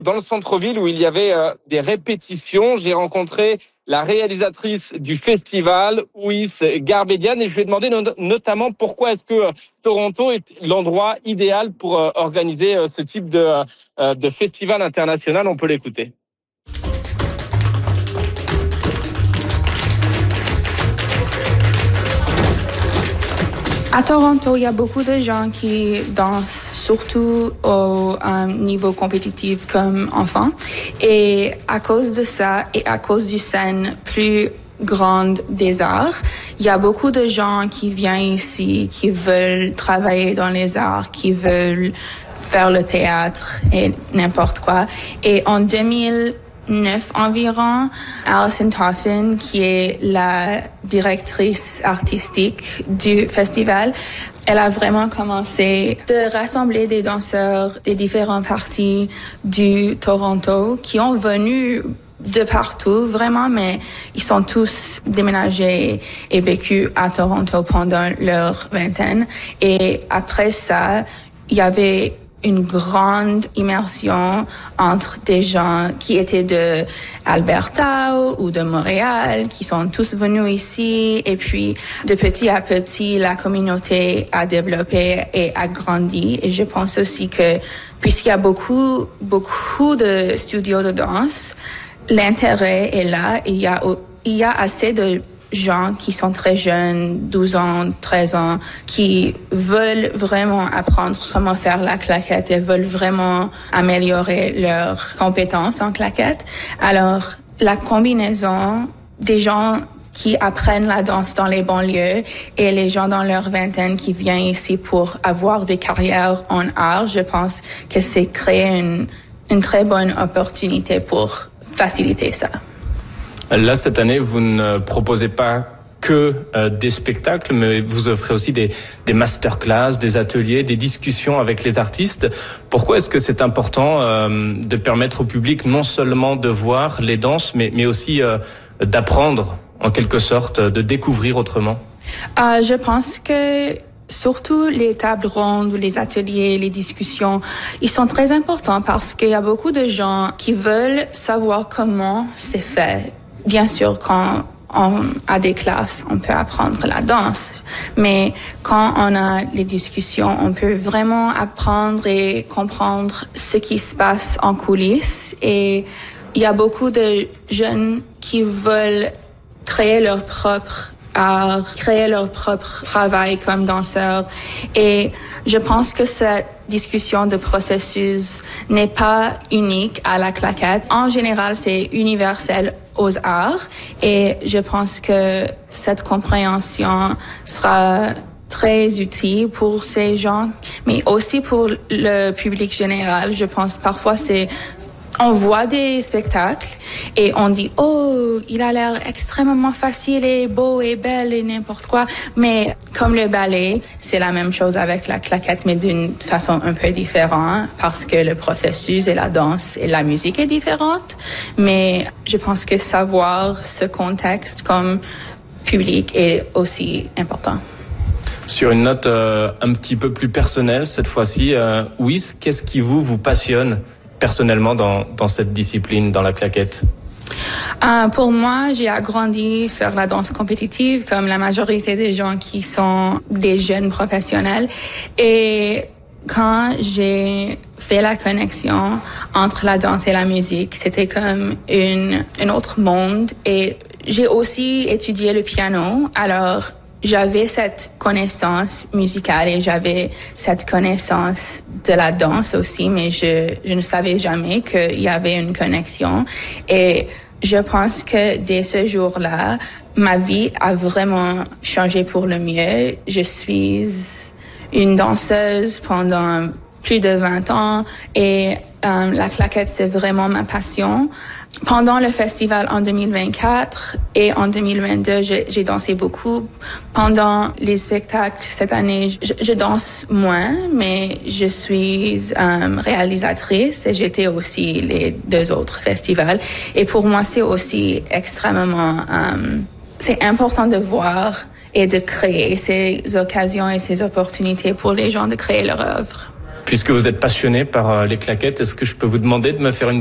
dans le centre-ville où il y avait des répétitions. J'ai rencontré la réalisatrice du festival, Ouis Garbedian, et je lui ai demandé notamment pourquoi est-ce que Toronto est l'endroit idéal pour organiser ce type de festival international. On peut l'écouter. À Toronto, il y a beaucoup de gens qui dansent, surtout au niveau compétitif comme enfants. Et à cause de ça et à cause du scène plus grande des arts, il y a beaucoup de gens qui viennent ici, qui veulent travailler dans les arts, qui veulent faire le théâtre et n'importe quoi. Et en 2009 environ, Alison Toffin, qui est la directrice artistique du festival, elle a vraiment commencé de rassembler des danseurs des différentes parties du Toronto qui ont venu de partout, vraiment, mais ils sont tous déménagés et vécus à Toronto pendant leur vingtaine. Et après ça, il y avait une grande immersion entre des gens qui étaient de Alberta ou de Montréal, qui sont tous venus ici. Et puis, de petit à petit, la communauté a développé et a grandi. Et je pense aussi que, puisqu'il y a beaucoup de studios de danse, l'intérêt est là et il y a assez de gens qui sont très jeunes, 12 ans, 13 ans, qui veulent vraiment apprendre comment faire la claquette et veulent vraiment améliorer leurs compétences en claquette. Alors, la combinaison des gens qui apprennent la danse dans les banlieues et les gens dans leur vingtaine qui viennent ici pour avoir des carrières en art, je pense que c'est créer une très bonne opportunité pour faciliter ça. Là, cette année, vous ne proposez pas que des spectacles, mais vous offrez aussi des masterclass, des ateliers, des discussions avec les artistes. Pourquoi est-ce que c'est important de permettre au public non seulement de voir les danses, mais aussi d'apprendre, en quelque sorte, de découvrir autrement? Je pense que surtout les tables rondes, les ateliers, les discussions, ils sont très importants parce qu'il y a beaucoup de gens qui veulent savoir comment c'est fait. Bien sûr, quand on a des classes, on peut apprendre la danse. Mais quand on a les discussions, on peut vraiment apprendre et comprendre ce qui se passe en coulisses. Et il y a beaucoup de jeunes qui veulent créer leur propre art, créer leur propre travail comme danseur. Et je pense que cette discussion de processus n'est pas unique à la claquette. En général, c'est universel aux arts. Et je pense que cette compréhension sera très utile pour ces gens, mais aussi pour le public général. Je pense parfois on voit des spectacles et on dit « Oh, il a l'air extrêmement facile et beau et belle et n'importe quoi. » Mais comme le ballet, c'est la même chose avec la claquette, mais d'une façon un peu différente parce que le processus et la danse et la musique est différente. Mais je pense que savoir ce contexte comme public est aussi important. Sur une note un petit peu plus personnelle, cette fois-ci, Ouis, qu'est-ce qui vous passionne personnellement dans cette discipline, dans la claquette? Pour moi, j'ai grandi faire la danse compétitive comme la majorité des gens qui sont des jeunes professionnels. Et quand j'ai fait la connexion entre la danse et la musique, c'était comme un autre monde. Et j'ai aussi étudié le piano. Alors, j'avais cette connaissance musicale et j'avais cette connaissance de la danse aussi, mais je ne savais jamais qu'il y avait une connexion. Et je pense que dès ce jour-là, ma vie a vraiment changé pour le mieux. Je suis une danseuse pendant plus de 20 ans et la claquette, c'est vraiment ma passion. Pendant le festival en 2024 et en 2022, j'ai dansé beaucoup. Pendant les spectacles cette année, je danse moins, mais je suis réalisatrice et j'étais aussi les 2 autres festivals. Et pour moi, c'est aussi extrêmement... c'est important de voir et de créer ces occasions et ces opportunités pour les gens de créer leur œuvre. Puisque vous êtes passionné par les claquettes, est-ce que je peux vous demander de me faire une